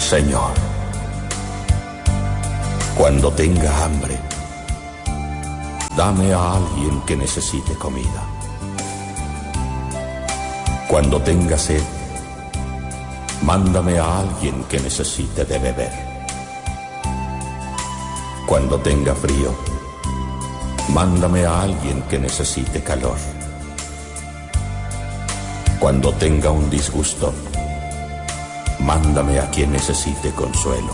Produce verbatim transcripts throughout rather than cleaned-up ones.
Señor, cuando tenga hambre, dame a alguien que necesite comida. Cuando tenga sed, mándame a alguien que necesite de beber. Cuando tenga frío, mándame a alguien que necesite calor. Cuando tenga un disgusto, mándame a quien necesite consuelo.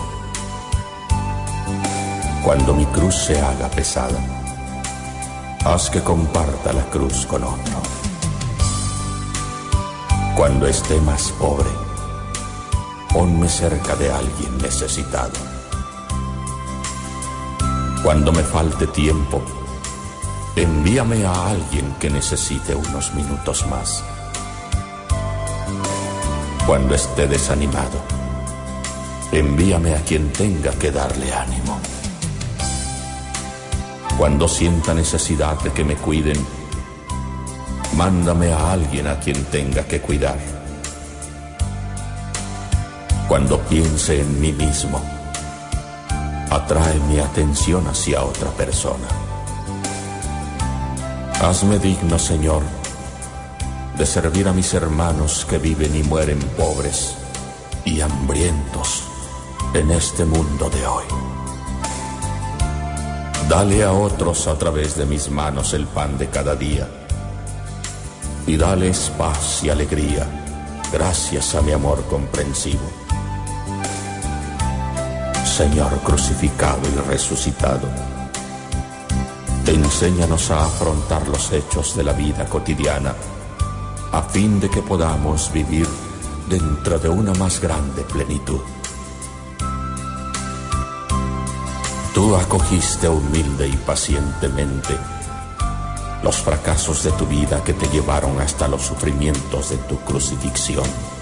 Cuando mi cruz se haga pesada, haz que comparta la cruz con otro. Cuando esté más pobre, ponme cerca de alguien necesitado. Cuando me falte tiempo, envíame a alguien que necesite unos minutos más. Cuando esté desanimado, envíame a quien tenga que darle ánimo. Cuando sienta necesidad de que me cuiden, mándame a alguien a quien tenga que cuidar. Cuando piense en mí mismo, atrae mi atención hacia otra persona. Hazme digno, Señor, de servir a mis hermanos que viven y mueren pobres y hambrientos en este mundo de hoy. Dale a otros a través de mis manos el pan de cada día y dales paz y alegría gracias a mi amor comprensivo. Señor crucificado y resucitado, enséñanos a afrontar los hechos de la vida cotidiana a fin de que podamos vivir dentro de una más grande plenitud. Tú acogiste humilde y pacientemente los fracasos de tu vida que te llevaron hasta los sufrimientos de tu crucifixión.